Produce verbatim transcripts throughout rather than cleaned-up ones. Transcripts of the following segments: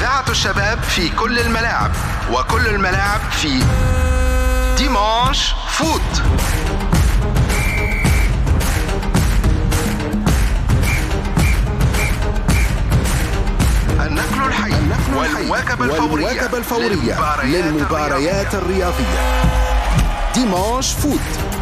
إذاعة الشباب في كل الملاعب، وكل الملاعب في ديمانش فوت. النقل الحي والمواكبة الفورية, والمواكبة الفورية للمباريات الرياضية. ديمانش فوت.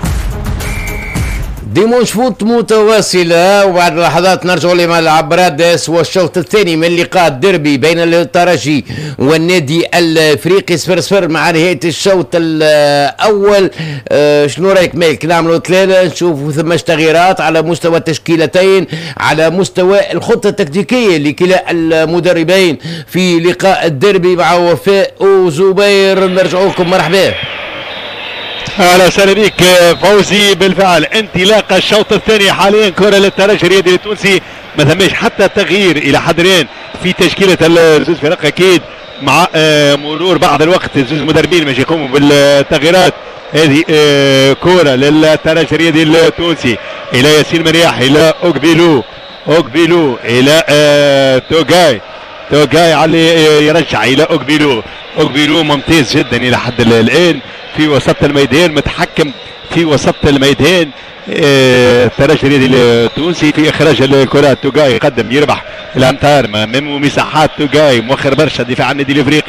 ديمانش فوت متواصلة، وبعد لحظات نرجع لملعب رادس والشوط الثاني من لقاء الديربي بين الترجي والنادي الافريقي صفر صفر مع نهاية الشوط الأول. أه شنو رايك مالك؟ نعملوا ثلاثة نشوفوا ثماش تغييرات على مستوى التشكيلتين، على مستوى الخطة التكتيكية لكلا المدربين في لقاء الديربي مع وفاء وزبير. نرجع لكم، مرحبا. اهلا وسهلا بك فوزي. بالفعل انطلاق الشوط الثاني حاليا، كره للترجي الرياضي التونسي، ما ثماش حتى تغيير الى حد الان في تشكيله الزوج فرق، اكيد مع مرور بعض الوقت زوج مدربين باش يقوموا بالتغييرات. هذه كره للترجي الرياضي التونسي الى ياسين مرياح، الى اوكبيلو اوكبيلو الى توغاي توغاي علي يرجع الى اوكبيلو اوكبيلو ممتاز جدا الى حد الان في وسط الميدان، متحكم في وسط الميدان. الترجي الرياضي التونسي في اخراج الكرات. توغاي يقدم يربح الامتار من مساحات. توغاي مؤخر برشا دفاع النادي الافريقي.